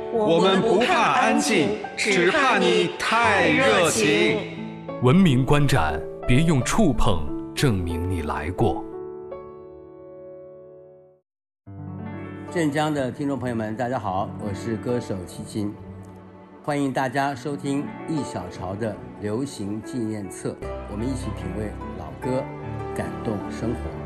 我们不怕安静，只怕你太热情。 文明观展，别用触碰证明你来过。 镇江的听众朋友们，大家好，我是歌手齐秦，欢迎大家收听易小潮的流行纪念册，我们一起品味老歌，感动生活。